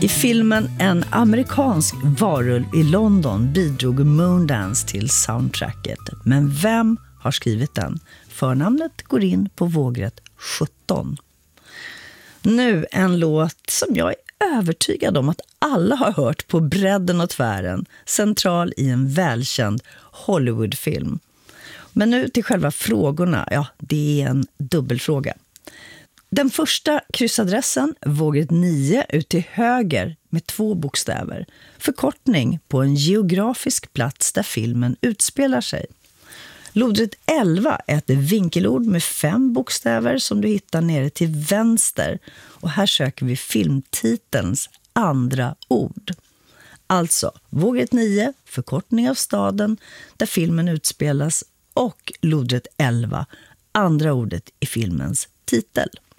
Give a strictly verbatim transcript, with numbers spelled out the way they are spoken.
I filmen En amerikansk varulv i London bidrog Moondance till soundtracket. Men vem har skrivit den? Förnamnet går in på vågrätt sjutton. Nu en låt som jag är övertygad om att alla har hört på bredden och tvären, central i en välkänd Hollywoodfilm. Men nu till själva frågorna, ja, det är en dubbelfråga. Den första kryssadressen, vågrätt nio, ut till höger med två bokstäver. Förkortning på en geografisk plats där filmen utspelar sig. Lodrätt elva är ett vinkelord med fem bokstäver som du hittar nere till vänster. Och här söker vi filmtitelns andra ord. Alltså, vågrätt nio, förkortning av staden där filmen utspelas, och lodrätt elva, andra ordet i filmens titel.